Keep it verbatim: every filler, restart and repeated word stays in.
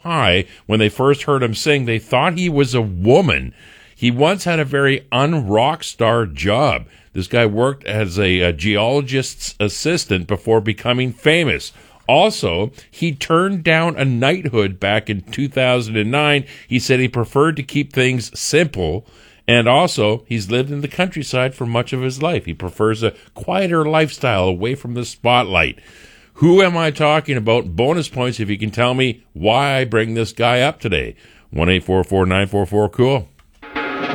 high when they first heard him sing, they thought he was a woman. He once had a very un-rock star job. This guy worked as a, a geologist's assistant before becoming famous. Also, he turned down a knighthood back in two thousand nine. He said he preferred to keep things simple. And also, he's lived in the countryside for much of his life. He prefers a quieter lifestyle away from the spotlight. Who am I talking about? Bonus points if you can tell me why I bring this guy up today. one eight four four, nine four four, cool.